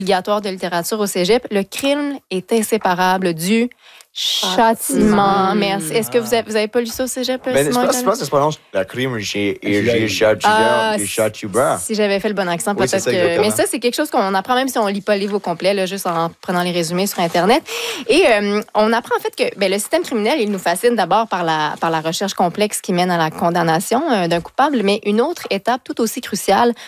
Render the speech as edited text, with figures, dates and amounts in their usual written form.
obligatoire de littérature au cégep, le crime est inséparable du châtiment. Mais est-ce que vous avez pas lu ça au cégep, Ben, Simon? je pense que c'est pas long. La crime, j'ai châtiment. Si j'avais fait le bon accent, Oui, c'est peut-être ça, que... exactement. Mais ça, c'est quelque chose qu'on apprend même si on lit pas le livre au complet, là, juste en prenant les résumés sur Internet. Et on apprend en fait que le système criminel, il nous fascine d'abord par la recherche complexe qui mène à la condamnation d'un coupable, mais une autre étape tout aussi cruciale